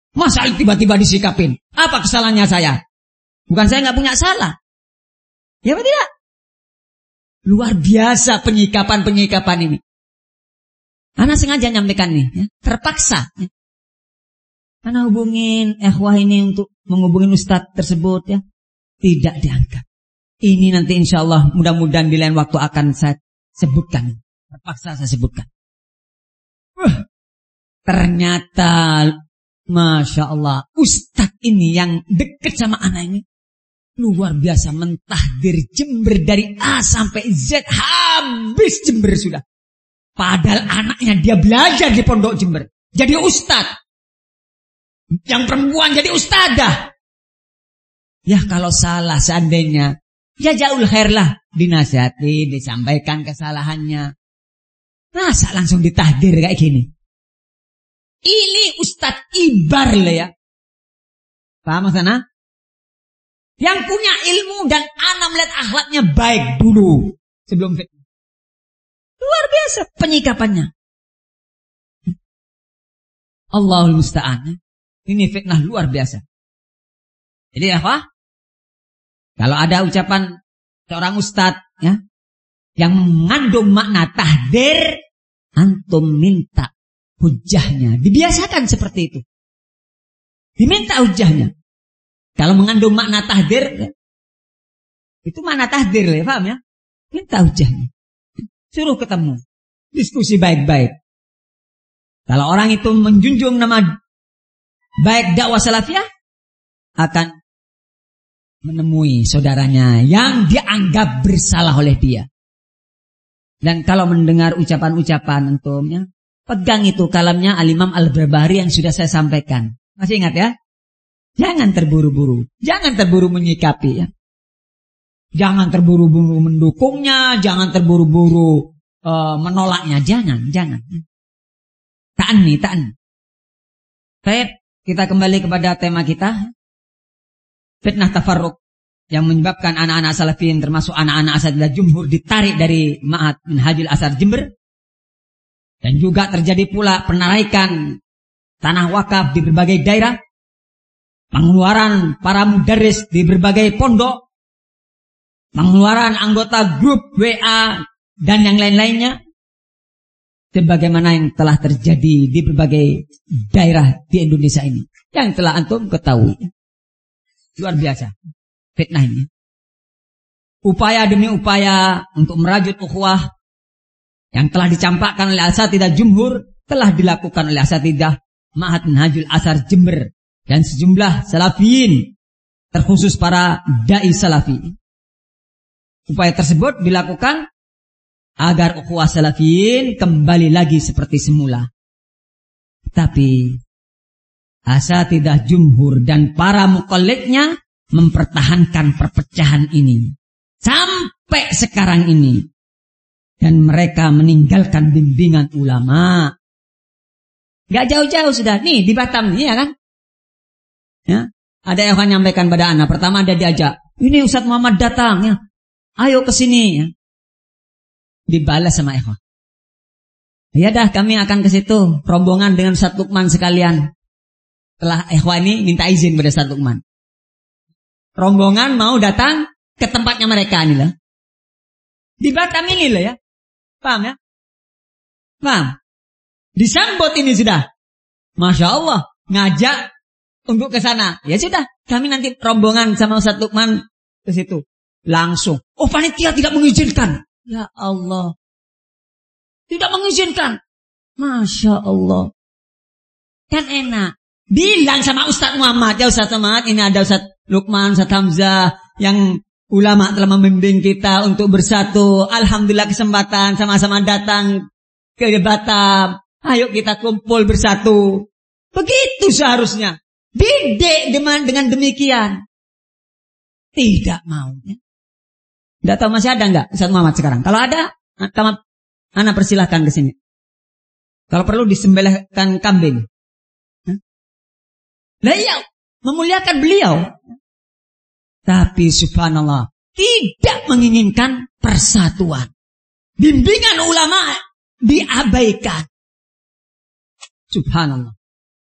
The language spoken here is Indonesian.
Masa tiba-tiba disikapin? Apa kesalahannya saya? Bukan saya nggak punya salah. Ya apa tidak? Luar biasa penyikapan ini. Ana sengaja nyampaikan nih, ya. Terpaksa. Ya. Ana hubungin ikhwah ini untuk menghubungin ustadz tersebut, ya. Tidak diangkat. Ini nanti insya Allah mudah-mudahan di lain waktu akan saya sebutkan. Terpaksa saya sebutkan. Ternyata Masya Allah, ustadz ini yang dekat sama anak ini luar biasa mentahdir Jember dari A sampai Z, habis Jember sudah. Padahal anaknya dia belajar di pondok Jember, jadi ustadz. Yang perempuan jadi ustadzah. Ya kalau salah seandainya, ya jauh khair lah, dinasihati, disampaikan kesalahannya. Masa langsung ditahdir kayak gini? Ini Ustadz Ibar lah ya. Paham sana? Yang punya ilmu dan ana melihat akhlaknya baik dulu sebelum fitnah. Luar biasa penyikapannya. Allahul musta'an. Ini fitnah luar biasa. Jadi apa? Kalau ada ucapan seorang ustadz ya, yang mengandung makna tahdir, antum minta hujahnya. Dibiasakan seperti itu. Diminta hujahnya. Kalau mengandung makna tahdir, ya, itu makna tahdir, ya, paham ya? Minta hujahnya. Suruh ketemu. Diskusi baik-baik. Kalau orang itu menjunjung nama baik dakwah salafiyah, akan menemui saudaranya yang dianggap bersalah oleh dia. Dan kalau mendengar ucapan-ucapan antumnya, pegang itu kalamnya Al-Imam Al-Barbahari yang sudah saya sampaikan. Masih ingat ya? Jangan terburu-buru. Jangan terburu menyikapi ya. Jangan terburu-buru mendukungnya. Jangan terburu-buru menolaknya. Jangan. Ta'anni. Baik, kita kembali kepada tema kita. Fitnah tafarruq yang menyebabkan anak-anak salafiyin termasuk anak-anak asatidzah jumhur ditarik dari Ma'had Minhajul Asar Jember. Dan juga terjadi pula penarikan tanah wakaf di berbagai daerah. Pengeluaran para mudarris di berbagai pondok. Pengeluaran anggota grup WA dan yang lain-lainnya. Sebagaimana yang telah terjadi di berbagai daerah di Indonesia ini. Yang telah antum ketahui. Luar biasa fitnah ini. Upaya demi upaya untuk merajut ukhuwah yang telah dicampakkan oleh asatidzah jumhur telah dilakukan oleh asatidzah Ma'had Minhajul Asar Jember dan sejumlah salafiyin, terkhusus para dai salafi. Upaya tersebut dilakukan agar ukhuwah salafiyin kembali lagi seperti semula. Tapi asatidzah jumhur dan para muqallidnya mempertahankan perpecahan ini sampai sekarang ini. Dan mereka meninggalkan bimbingan ulama. Gak jauh-jauh sudah. Nih di Batam nih ya kan. Ya, ada yang akan nyampaikan pada anak. Pertama ada diajak. Ini Ustadz Muhammad datang ya. Ayo ke sini ya. Dibalas sama ikhwan. Ya dah kami akan ke situ. Rombongan dengan Ustadz Lukman sekalian. Setelah ikhwan ini minta izin pada Ustadz Lukman. Rombongan mau datang ke tempatnya mereka nih lah. Di Batam ini lah ya. Paham ya? Paham? Disambut ini sudah. Masya Allah. Ngajak untuk ke sana. Ya sudah. Kami nanti rombongan sama Ustadz Lukman ke situ. Langsung. Oh panitia tidak mengizinkan. Ya Allah. Tidak mengizinkan. Masya Allah. Kan enak. Bilang sama Ustadz Muhammad. Ya Ustadz Muhammad. Ini ada Ustadz Lukman, Ustadz Hamzah. Yang ulama telah membimbing kita untuk bersatu. Alhamdulillah kesempatan sama-sama datang ke Batam. Ayo kita kumpul bersatu. Begitu seharusnya. Didik dengan demikian. Tidak mau. Tidak tahu masih ada enggak Ustaz Muhammad sekarang? Kalau ada, anak persilahkan ke sini. Kalau perlu disembelihkan kambing. Lah iya, memuliakan beliau. Tapi subhanallah, tidak menginginkan persatuan. Bimbingan ulama diabaikan. Subhanallah.